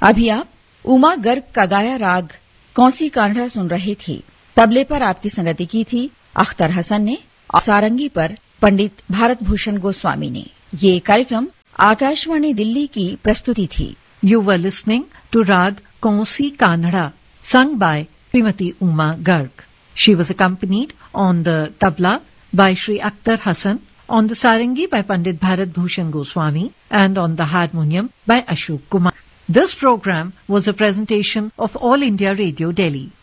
अभी आप उमा गर्ग का गाया राग कौसी कान्हड़ा सुन रहे थे। तबले पर आपकी संगति की थी अख्तर हसन ने और सारंगी पर पंडित भारत भूषण गोस्वामी ने। ये कार्यक्रम आकाशवाणी दिल्ली की प्रस्तुति थी। You were listening to Rag Kaunsi Kanhada, sung by Srimati Uma Garg. She was accompanied on the tabla by Shri Akhtar Hassan, on the sarangi by Pandit Bharat Bhushan Goswami, and on the harmonium by Ashok Kumar. This program was a presentation of All India Radio Delhi.